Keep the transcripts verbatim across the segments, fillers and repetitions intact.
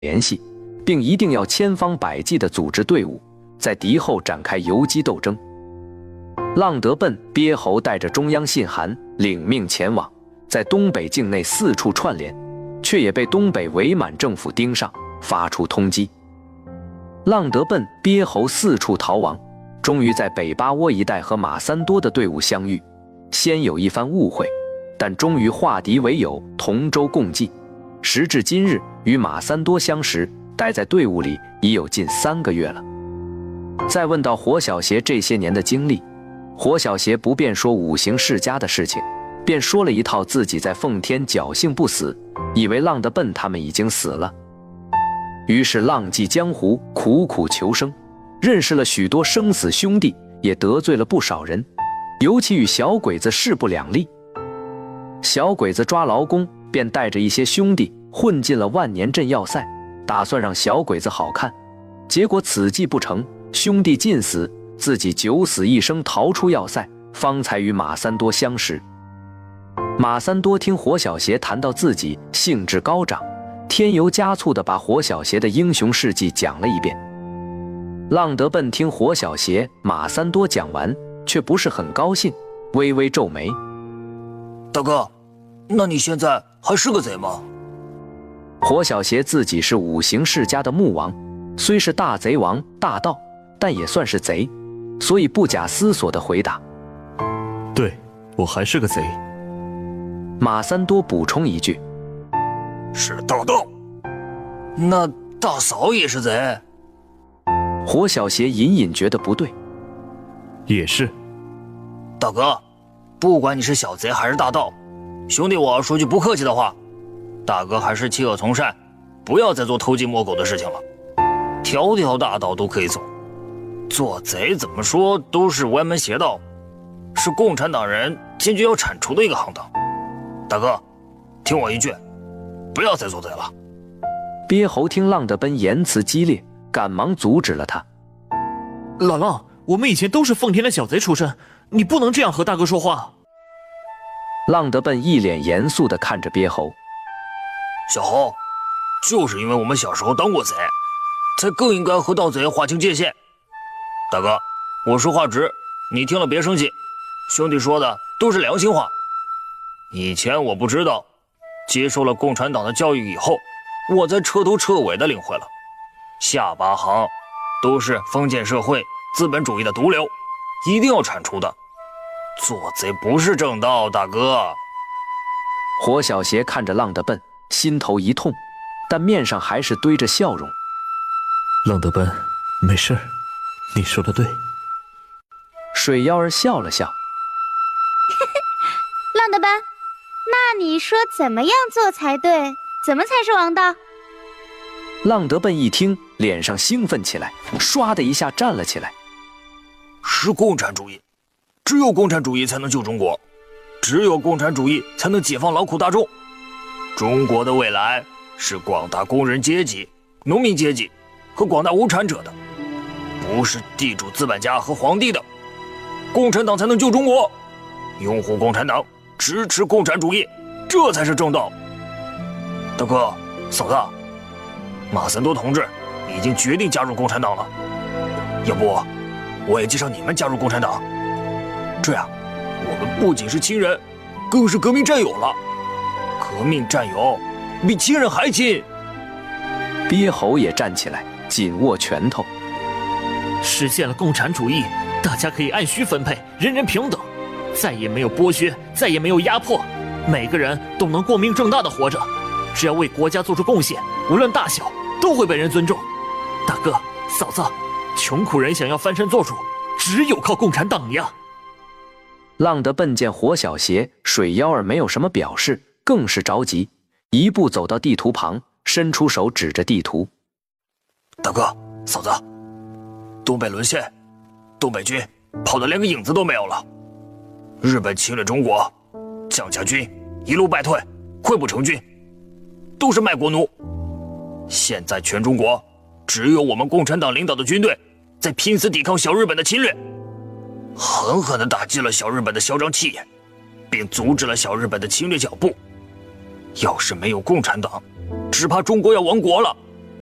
联系，并一定要千方百计地组织队伍，在敌后展开游击斗争。浪德奔鳖侯带着中央信函领命前往，在东北境内四处串联，却也被东北伪满政府盯上，发出通缉。浪德奔鳖侯四处逃亡，终于在北巴窝一带和马三多的队伍相遇，先有一番误会，但终于化敌为友，同舟共济。时至今日，与马三多相识，待在队伍里已有近三个月了。再问到火小邪这些年的经历，火小邪不便说五行世家的事情，便说了一套自己在奉天侥幸不死，以为浪得笨他们已经死了。于是浪迹江湖，苦苦求生，认识了许多生死兄弟，也得罪了不少人，尤其与小鬼子势不两立。小鬼子抓劳工，便带着一些兄弟混进了万年镇要塞，打算让小鬼子好看。结果此计不成，兄弟尽死，自己九死一生逃出要塞，方才与马三多相识。马三多听火小邪谈到自己，兴致高涨，添油加醋地把火小邪的英雄事迹讲了一遍。浪得笨听火小邪、马三多讲完，却不是很高兴，微微皱眉：“ 大哥，那你现在还是个贼吗？” 火小邪自己是五行世家的牧王，虽是大贼王大盗，但也算是贼，所以不假思索地回答：“ 对，我还是个贼。” 马三多补充一句：“ 是大盗，那大嫂也是贼？” 火小邪隐隐觉得不对：“ 也是。” 大哥，不管你是小贼还是大盗，兄弟我说句不客气的话，大哥还是弃恶从善，不要再做偷鸡摸狗的事情了。条条大道都可以走，做贼怎么说都是歪门邪道，是共产党人坚决要铲除的一个行当。大哥，听我一句，不要再做贼了。 鳖侯听浪得奔言辞激烈，赶忙阻止了他：“ 老浪，我们以前都是奉天的小贼出身，你不能这样和大哥说话。” 浪得笨一脸严肃地看着鳖侯：“ 小侯，就是因为我们小时候当过贼，才更应该和盗贼划清界限。大哥，我说话直，你听了别生气，兄弟说的都是良心话。以前我不知道，接受了共产党的教育以后，我才彻头彻尾地领会了，下八行都是封建社会资本主义的毒瘤，一定要铲除的。做贼不是正道，大哥。” 火小邪看着浪得笨，心头一痛，但面上还是堆着笑容：“ 浪得笨，没事，你说的对。” 水妖儿笑了笑：“ 浪得笨，那你说怎么样做才对？怎么才是王道？” 浪得笨一听，脸上兴奋起来，唰的一下站了起来：“ 是共产主义，只有共产主义才能救中国，只有共产主义才能解放劳苦大众。中国的未来是广大工人阶级、农民阶级和广大无产者的，不是地主资本家和皇帝的。共产党才能救中国，拥护共产党，支持共产主义，这才是正道。大哥，嫂子，马三多同志已经决定加入共产党了，要不我也介绍你们加入共产党，这样我们不仅是亲人，更是革命战友了。革命战友比亲人还亲。” 鳖侯也站起来，紧握拳头：“ 实现了共产主义，大家可以按需分配，人人平等，再也没有剥削，再也没有压迫，每个人都能光明正大的活着，只要为国家做出贡献，无论大小，都会被人尊重。大哥嫂子，穷苦人想要翻身做主，只有靠共产党呀。” 浪得笨见火小邪、水妖儿没有什么表示，更是着急，一步走到地图旁，伸出手指着地图：“ 大哥嫂子，东北沦陷，东北军跑得连个影子都没有了。日本侵略中国，蒋家军一路败退，溃不成军，都是卖国奴。现在全中国只有我们共产党领导的军队在拼死抵抗小日本的侵略，狠狠地打击了小日本的嚣张气焰，并阻止了小日本的侵略脚步。要是没有共产党，只怕中国要亡国了。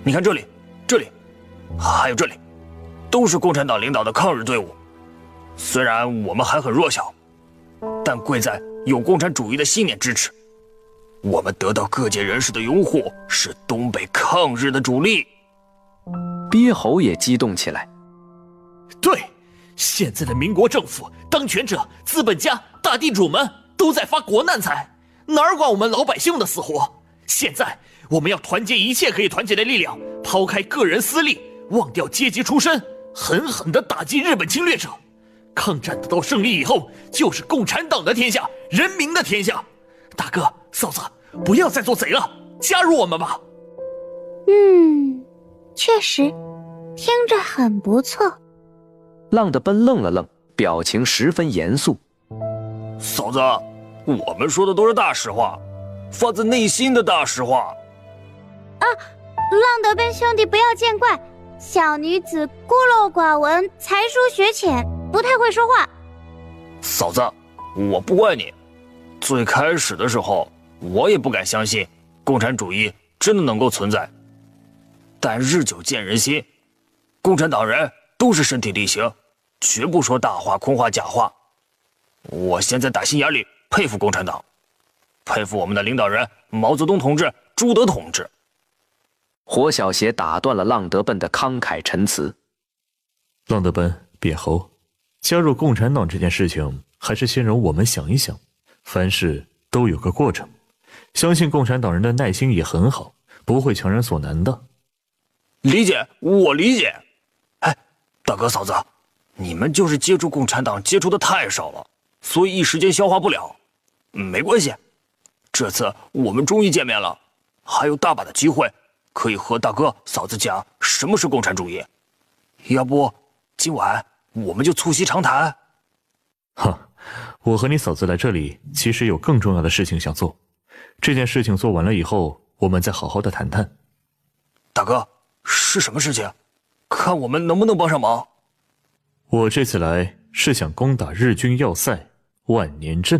你看这里，这里，还有这里，都是共产党领导的抗日队伍。虽然我们还很弱小，但贵在有共产主义的信念支持。我们得到各界人士的拥护，是东北抗日的主力。 鳖猴也激动起来。 对，现在的民国政府当权者、资本家、大地主们都在发国难财，哪儿管我们老百姓的死活？现在我们要团结一切可以团结的力量，抛开个人私利，忘掉阶级出身，狠狠地打击日本侵略者。抗战得到胜利以后，就是共产党的天下，人民的天下。大哥、嫂子，不要再做贼了，加入我们吧。 嗯，确实，听着很不错。 浪得奔愣了愣，表情十分严肃。 嫂子，我们说的都是大实话，发自内心的大实话。 啊，浪得奔兄弟不要见怪，小女子孤陋寡闻，才疏学浅，不太会说话。 嫂子，我不怪你。最开始的时候，我也不敢相信共产主义真的能够存在。但日久见人心，共产党人都是身体力行，绝不说大话、空话、假话。我现在打心眼里佩服共产党，佩服我们的领导人毛泽东同志、朱德同志。 火小邪打断了浪得奔的慷慨陈词。 浪得奔、鳖猴，加入共产党这件事情，还是先容我们想一想。凡事都有个过程，相信共产党人的耐心也很好，不会强人所难的。 理解，我理解。哎，大哥嫂子，你们就是接触共产党接触的太少了，所以一时间消化不了。没关系，这次我们终于见面了，还有大把的机会可以和大哥嫂子讲什么是共产主义。要不今晚我们就促膝长谈。 哈，我和你嫂子来这里其实有更重要的事情想做，这件事情做完了以后，我们再好好的谈谈。 大哥，是什么事情？看我们能不能帮上忙。 我这次来是想攻打日军要塞万年阵。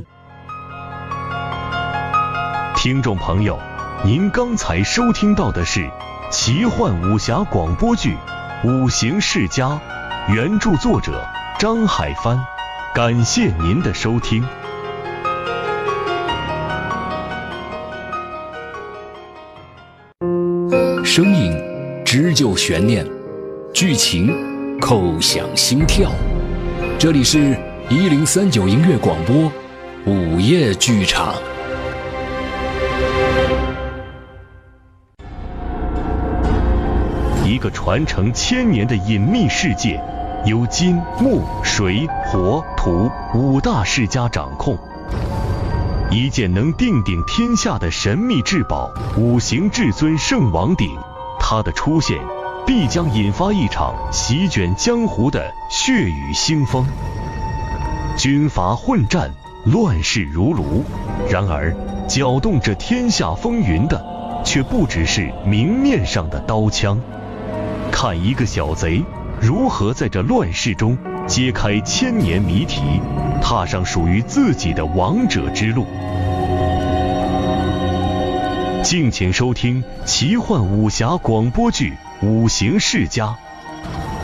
听众朋友，您刚才收听到的是奇幻武侠广播剧《五行世家》，原著作者张海帆。感谢您的收听。 声音织就悬念，剧情扣响心跳。这里是一零三九音乐广播午夜剧场。 一个传承千年的隐秘世界，由金、木、水、火、土五大世家掌控。一件能定鼎天下的神秘至宝——五行至尊圣王鼎，它的出现必将引发一场席卷江湖的血雨腥风。军阀混战，乱世如炉。然而，搅动这天下风云的，却不只是明面上的刀枪。看一个小贼如何在这乱世中揭开千年谜题，踏上属于自己的王者之路。敬请收听奇幻武侠广播剧《五行世家》。